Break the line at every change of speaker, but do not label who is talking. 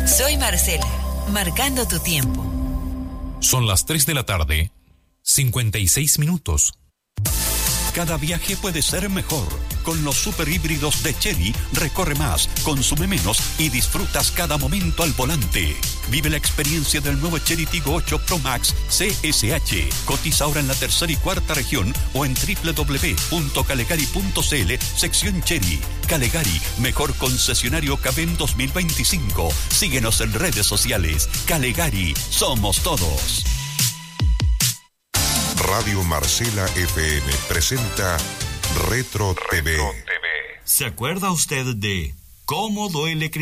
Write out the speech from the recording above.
Soy Marcela, marcando tu tiempo.
Son las 3 de la tarde, 56 minutos.
Cada viaje puede ser mejor. Con los superhíbridos de Chery, recorre más, consume menos y disfrutas cada momento al volante. Vive la experiencia del nuevo Chery Tiggo 8 Pro Max CSH. Cotiza ahora en la tercera y cuarta región o en www.calegari.cl, sección Chery. Calegari, mejor concesionario Cabem 2025. Síguenos en redes sociales. Calegari, somos todos.
Radio Marcela FM presenta Retro TV.
¿Se acuerda usted de Cómo duele